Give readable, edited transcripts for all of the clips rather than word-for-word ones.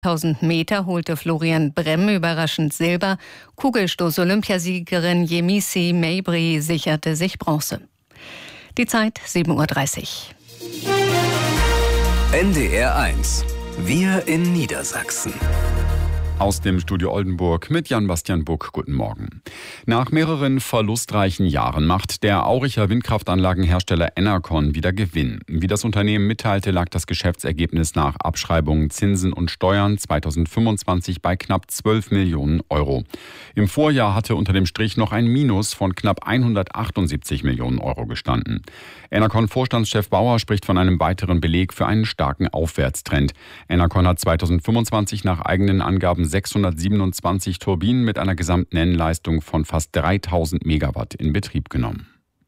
1000 Meter holte Florian Bremm überraschend Silber. Kugelstoß-Olympiasiegerin Yemisi Mabry sicherte sich Bronze. Die Zeit 7:30 Uhr. NDR 1. Wir in Niedersachsen. Aus dem Studio Oldenburg mit Jan-Bastian Buck. Guten Morgen. Nach mehreren verlustreichen Jahren macht der Auricher Windkraftanlagenhersteller Enercon wieder Gewinn. Wie das Unternehmen mitteilte, lag das Geschäftsergebnis nach Abschreibungen, Zinsen und Steuern 2025 bei knapp 12 Millionen Euro. Im Vorjahr hatte unter dem Strich noch ein Minus von knapp 178 Millionen Euro gestanden. Enercon-Vorstandschef Bauer spricht von einem weiteren Beleg für einen starken Aufwärtstrend. Enercon hat 2025 nach eigenen Angaben 627 Turbinen mit einer Gesamtnennleistung von fast 3000 Megawatt in Betrieb genommen.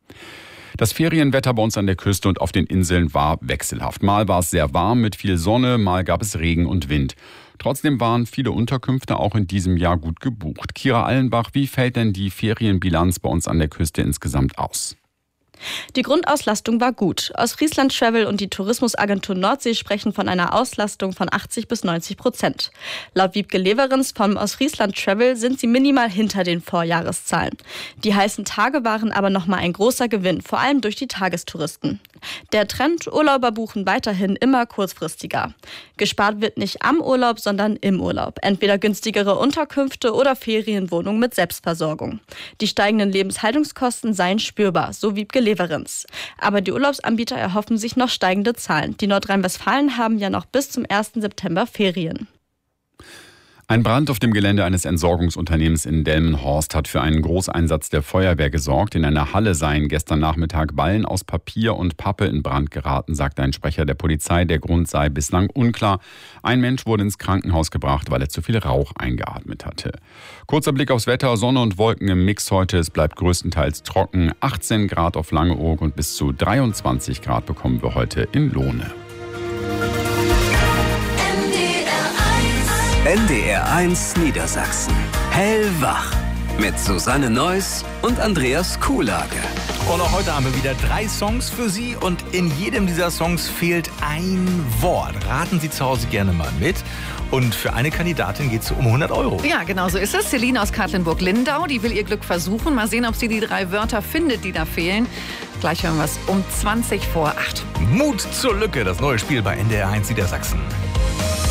Das Ferienwetter bei uns an der Küste und auf den Inseln war wechselhaft. Mal war es sehr warm mit viel Sonne, mal gab es Regen und Wind. Trotzdem waren viele Unterkünfte auch in diesem Jahr gut gebucht. Kira Allenbach, wie fällt denn die Ferienbilanz bei uns an der Küste insgesamt aus? Die Grundauslastung war gut. Ostfriesland Travel und die Tourismusagentur Nordsee sprechen von einer Auslastung von 80-90%. Laut Wiebke Leverenz vom Ostfriesland Travel sind sie minimal hinter den Vorjahreszahlen. Die heißen Tage waren aber nochmal ein großer Gewinn, vor allem durch die Tagestouristen. Der Trend: Urlauber buchen weiterhin immer kurzfristiger. Gespart wird nicht am Urlaub, sondern im Urlaub. Entweder günstigere Unterkünfte oder Ferienwohnungen mit Selbstversorgung. Die steigenden Lebenshaltungskosten seien spürbar, so Wiebke Leverenz. Aber die Urlaubsanbieter erhoffen sich noch steigende Zahlen. Die Nordrhein-Westfalen haben ja noch bis zum 1. September Ferien. Ein Brand auf dem Gelände eines Entsorgungsunternehmens in Delmenhorst hat für einen Großeinsatz der Feuerwehr gesorgt. In einer Halle seien gestern Nachmittag Ballen aus Papier und Pappe in Brand geraten, sagt ein Sprecher der Polizei. Der Grund sei bislang unklar. Ein Mensch wurde ins Krankenhaus gebracht, weil er zu viel Rauch eingeatmet hatte. Kurzer Blick aufs Wetter: Sonne und Wolken im Mix heute. Es bleibt größtenteils trocken. 18 Grad auf Langeoog und bis zu 23 Grad bekommen wir heute in Lohne. NDR 1 Niedersachsen. Hellwach. Mit Susanne Neuss und Andreas Kuhlage. Und auch heute haben wir wieder 3 Songs für Sie und in jedem dieser Songs fehlt ein Wort. Raten Sie zu Hause gerne mal mit. Und für eine Kandidatin geht es um 100 Euro. Ja, genau so ist es. Celine aus Katlenburg-Lindau, die will ihr Glück versuchen. Mal sehen, ob sie die 3 Wörter findet, die da fehlen. Gleich hören wir es um 20 vor 8. Mut zur Lücke, das neue Spiel bei NDR 1 Niedersachsen.